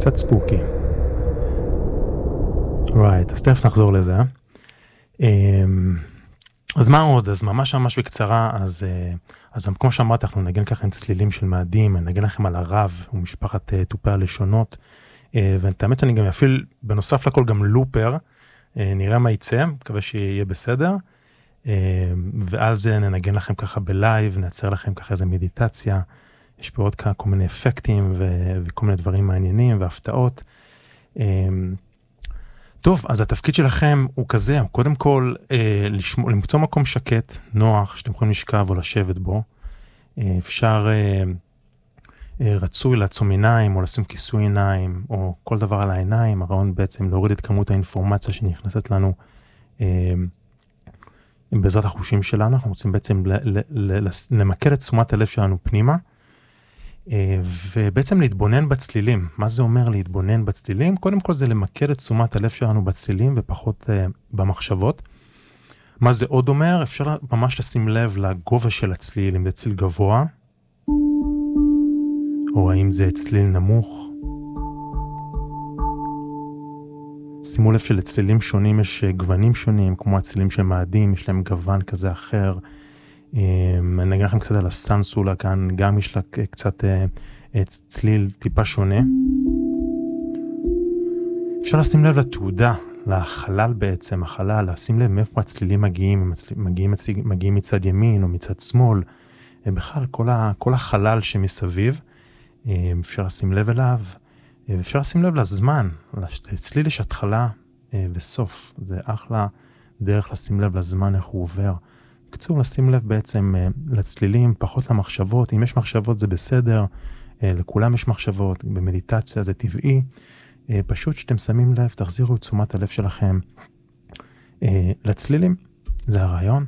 קצת ספוקי. Right, אז תכף נחזור לזה. אז מה עוד? אז ממש בקצרה, אז כמו שאמרת, אנחנו נגן ככה עם צלילים של מאדים, נגן לכם על הרב ומשפחת תופי הלשונות, ותאמת שאני גם אפעיל, בנוסף לכל גם לופר, נראה מה יצא, מקווה שיהיה בסדר, ועל זה ננגן לכם ככה בלייב, נייצר לכם ככה איזה מדיטציה, יש פה עוד כל מיני אפקטים וכל מיני דברים מעניינים והפתעות. טוב, אז התפקיד שלכם הוא כזה, הוא קודם כל למצוא מקום שקט, נוח, שאתם יכולים לשכב או לשבת בו. אפשר רצוי לעצום עיניים או לשים כיסוי עיניים או כל דבר על העיניים. הרעיון בעצם להוריד את כמות האינפורמציה שנכנסת לנו בעזרת החושים שלנו. אנחנו רוצים בעצם למקד את תשומת הלב שלנו פנימה. ובעצם להתבונן בצלילים. מה זה אומר להתבונן בצלילים? קודם כל זה למקד את תשומת הלב שלנו בצלילים ופחות במחשבות. מה זה עוד אומר? אפשר ממש לשים לב לגובה של הצליל, אם זה צליל גבוה, או האם זה צליל נמוך. שימו לב שלצלילים שונים יש גוונים שונים, כמו הצלילים של מאדים, יש להם גוון כזה אחר. אני אגיד לכם קצת על הסנסולה כאן, גם יש לה קצת צליל טיפה שונה. אפשר לשים לב לתעודה, לחלל בעצם, החלל, לשים לב מאיפה הצלילים מגיעים מצד ימין או מצד שמאל, בכלל כל החלל שמסביב, אפשר לשים לב אליו, ואפשר לשים לב לזמן, לצליל יש התחלה וסוף, זה אחלה דרך לשים לב לזמן איך הוא עובר. בקיצור, לשים לב בעצם לצלילים, פחות למחשבות. אם יש מחשבות זה בסדר, לכולם יש מחשבות, במדיטציה זה טבעי. פשוט שאתם שמים לב, תחזירו את תשומת הלב שלכם לצלילים, זה הרעיון.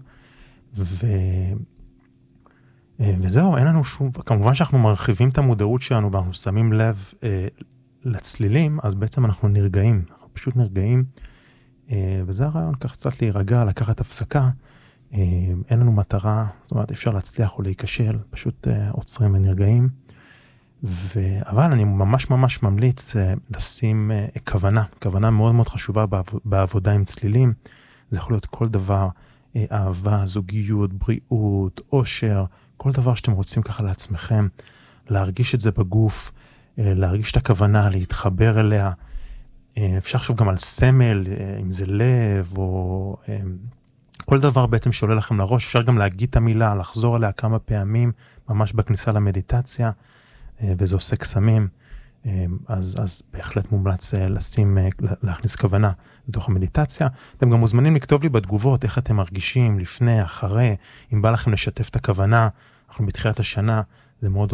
וזהו, אין לנו שום, כמובן שאנחנו מרחיבים את המודעות שלנו ואנחנו שמים לב לצלילים, אז בעצם אנחנו נרגעים, אנחנו פשוט נרגעים, וזה הרעיון, כך קצת להירגע, לקחת הפסקה. אין לנו מטרה, זאת אומרת אפשר להצליח או להיכשל, פשוט עוצרים ונרגעים. אבל אני ממש ממליץ לשים כוונה מאוד מאוד חשובה בעבודה עם צלילים. זה יכול להיות כל דבר, אהבה, זוגיות, בריאות, אושר, כל דבר שאתם רוצים ככה לעצמכם, להרגיש את זה בגוף, להרגיש את הכוונה, להתחבר אליה. אפשר לחשוב גם על סמל, אם זה לב או כל דבר בעצם שעולה לכם לראש. אפשר גם להגיד את המילה, לחזור עליה כמה פעמים, ממש בכניסה למדיטציה, וזה עושה קסמים. אז בהחלט מומלץ להכניס כוונה לתוך המדיטציה. אתם גם מוזמנים לכתוב לי בתגובות איך אתם מרגישים לפני, אחרי, אם בא לכם לשתף את הכוונה, אנחנו בתחילת השנה, זה מאוד